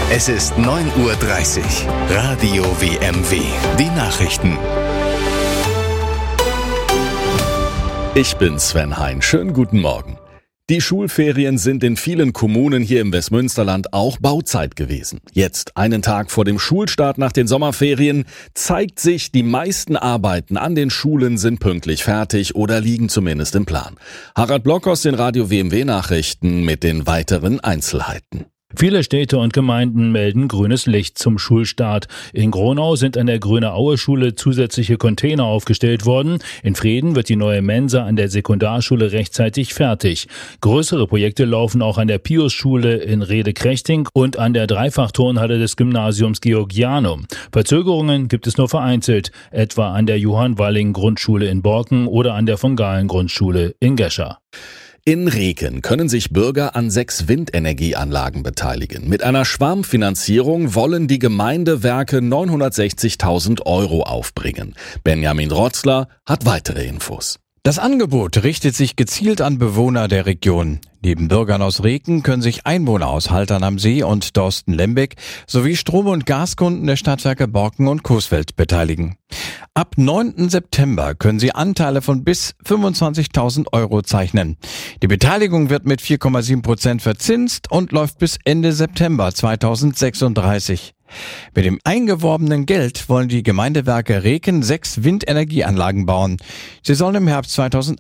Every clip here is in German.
Es ist 9:30 Uhr. Radio WMW. Die Nachrichten. Ich bin Sven Hein. Schönen guten Morgen. Die Schulferien sind in vielen Kommunen hier im Westmünsterland auch Bauzeit gewesen. Jetzt, einen Tag vor dem Schulstart nach den Sommerferien, zeigt sich, die meisten Arbeiten an den Schulen sind pünktlich fertig oder liegen zumindest im Plan. Harald Block aus den Radio WMW Nachrichten mit den weiteren Einzelheiten. Viele Städte und Gemeinden melden grünes Licht zum Schulstart. In Gronau sind an der Grüne-Aue-Schule zusätzliche Container aufgestellt worden. In Vreden wird die neue Mensa an der Sekundarschule rechtzeitig fertig. Größere Projekte laufen auch an der Pius-Schule in Rede-Krechting und an der Dreifachturnhalle des Gymnasiums Georgianum. Verzögerungen gibt es nur vereinzelt, etwa an der Johann-Walling-Grundschule in Borken oder an der von Gahlen-Grundschule in Gescher. In Reken können sich Bürger an 6 Windenergieanlagen beteiligen. Mit einer Schwarmfinanzierung wollen die Gemeindewerke 960.000 € aufbringen. Benjamin Rotzler hat weitere Infos. Das Angebot richtet sich gezielt an Bewohner der Region. Neben Bürgern aus Reken können sich Einwohner aus Haltern am See und Dorsten-Lembeck sowie Strom- und Gaskunden der Stadtwerke Borken und Coesfeld beteiligen. Ab 9. September können sie Anteile von bis 25.000 € zeichnen. Die Beteiligung wird mit 4,7% verzinst und läuft bis Ende September 2036. Mit dem eingeworbenen Geld wollen die Gemeindewerke Reken 6 Windenergieanlagen bauen. Sie sollen im Herbst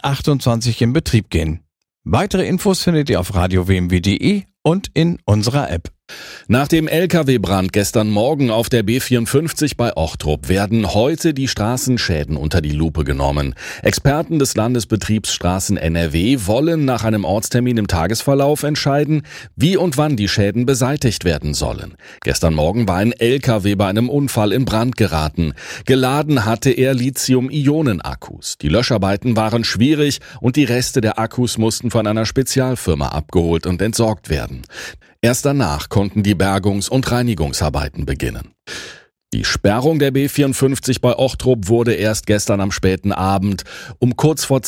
2028 in Betrieb gehen. Weitere Infos findet ihr auf radiowmw.de und in unserer App. Nach dem LKW-Brand gestern Morgen auf der B54 bei Ochtrup werden heute die Straßenschäden unter die Lupe genommen. Experten des Landesbetriebs Straßen NRW wollen nach einem Ortstermin im Tagesverlauf entscheiden, wie und wann die Schäden beseitigt werden sollen. Gestern Morgen war ein LKW bei einem Unfall in Brand geraten. Geladen hatte er Lithium-Ionen-Akkus. Die Löscharbeiten waren schwierig und die Reste der Akkus mussten von einer Spezialfirma abgeholt und entsorgt werden. Erst danach konnten die Bergungs- und Reinigungsarbeiten beginnen. Die Sperrung der B54 bei Ochtrup wurde erst gestern am späten Abend um kurz vor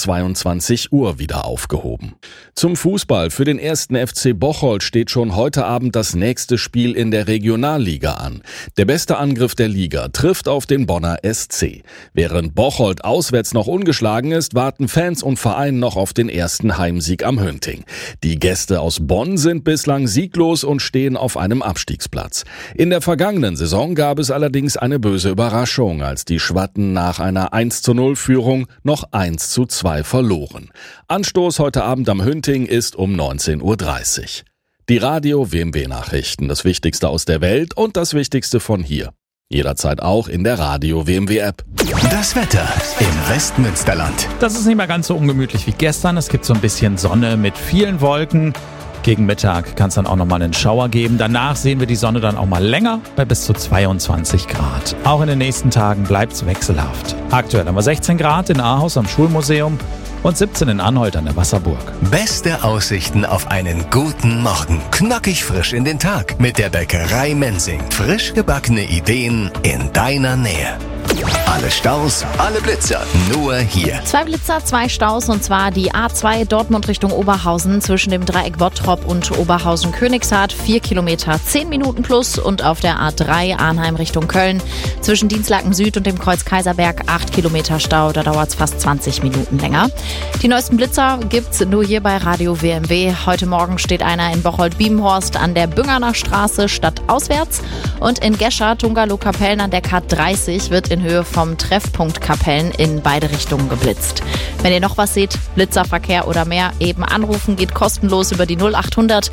22 Uhr wieder aufgehoben. Zum Fußball. Für den 1. FC Bocholt steht schon heute Abend das nächste Spiel in der Regionalliga an. Der beste Angriff der Liga trifft auf den Bonner SC. Während Bocholt auswärts noch ungeschlagen ist, warten Fans und Verein noch auf den ersten Heimsieg am Hönting. Die Gäste aus Bonn sind bislang sieglos und stehen auf einem Abstiegsplatz. In der vergangenen Saison gab es allerdings eine böse Überraschung, als die Schwatten nach einer 1:0-Führung noch 1:2 verloren. Anstoß heute Abend am Hönting ist um 19:30 Uhr. Die Radio WMW Nachrichten, das Wichtigste aus der Welt und das Wichtigste von hier. Jederzeit auch in der Radio WMW App. Das Wetter im Westmünsterland. Das ist nicht mehr ganz so ungemütlich wie gestern. Es gibt so ein bisschen Sonne mit vielen Wolken. Gegen Mittag kann es dann auch nochmal einen Schauer geben. Danach sehen wir die Sonne dann auch mal länger bei bis zu 22 Grad. Auch in den nächsten Tagen bleibt es wechselhaft. Aktuell haben wir 16 Grad in Ahaus am Schulmuseum und 17 in Anholt an der Wasserburg. Beste Aussichten auf einen guten Morgen. Knackig frisch in den Tag mit der Bäckerei Mensing. Frisch gebackene Ideen in deiner Nähe. Alle Staus, alle Blitzer, nur hier. 2 Blitzer, 2 Staus, und zwar die A2 Dortmund Richtung Oberhausen zwischen dem Dreieck Bottrop und Oberhausen-Königshardt, 4 Kilometer, 10 Minuten plus, und auf der A3 Arnheim Richtung Köln zwischen Dienstlaken Süd und dem Kreuz Kaiserberg 8 Kilometer Stau, da dauert es fast 20 Minuten länger. Die neuesten Blitzer gibt's nur hier bei Radio WMW. Heute Morgen steht einer in Bocholt-Biebenhorst an der Büngerner Straße stadtauswärts, und in Gescher, Tungalow-Kapellen an der K30 wird in Höhe vom Treffpunkt Kapellen in beide Richtungen geblitzt. Wenn ihr noch was seht, Blitzerverkehr oder mehr, eben anrufen, geht kostenlos über die 0800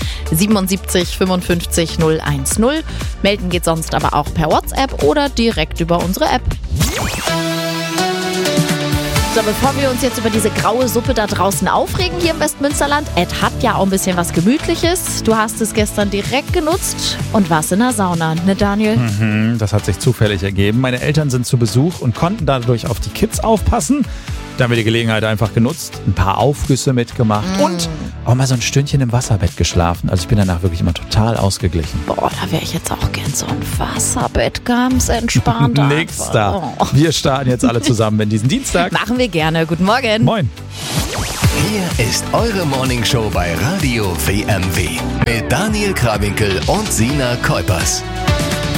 77 55 010. Melden geht sonst aber auch per WhatsApp oder direkt über unsere App. So, bevor wir uns jetzt über diese graue Suppe da draußen aufregen hier im Westmünsterland, Ed hat ja auch ein bisschen was Gemütliches. Du hast es gestern direkt genutzt und warst in der Sauna, ne Daniel? Das hat sich zufällig ergeben. Meine Eltern sind zu Besuch und konnten dadurch auf die Kids aufpassen. Da haben wir die Gelegenheit einfach genutzt, ein paar Aufgüsse mitgemacht und auch mal so ein Stündchen im Wasserbett geschlafen. Also ich bin danach wirklich immer total ausgeglichen. Boah, da wäre ich jetzt auch gern so ein Wasserbett, ganz entspannt. Nix da. Wir starten jetzt alle zusammen in diesen Dienstag. Machen wir gerne. Guten Morgen. Moin. Hier ist eure Morningshow bei Radio WMW mit Daniel Krawinkel und Sina Kuipers.